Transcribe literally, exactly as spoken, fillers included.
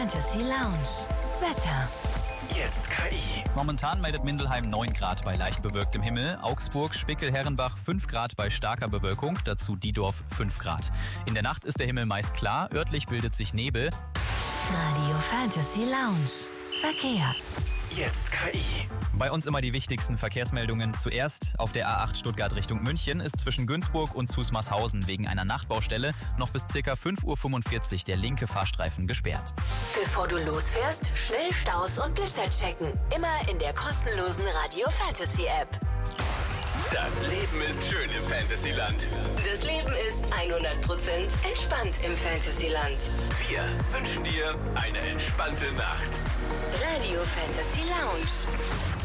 Fantasy Lounge. Wetter. Jetzt K I. Momentan meldet Mindelheim neun Grad bei leicht bewölktem Himmel, Augsburg, Spickel-Herrenbach fünf Grad bei starker Bewölkung, dazu Diedorf fünf Grad. In der Nacht ist der Himmel meist klar, örtlich bildet sich Nebel. Radio Fantasy Lounge. Verkehr. Jetzt K I. Bei uns immer die wichtigsten Verkehrsmeldungen. Zuerst auf der A acht Stuttgart Richtung München ist zwischen Günzburg und Zusmarshausen wegen einer Nachtbaustelle noch bis ca. fünf Uhr fünfundvierzig der linke Fahrstreifen gesperrt. Bevor du losfährst, schnell Staus und Blitzer checken. Immer in der kostenlosen Radio Fantasy App. Das Leben ist schön im Fantasyland. Das Leben ist hundert Prozent entspannt im Fantasyland. Wir wünschen dir eine entspannte Nacht. Radio Fantasy Lounge.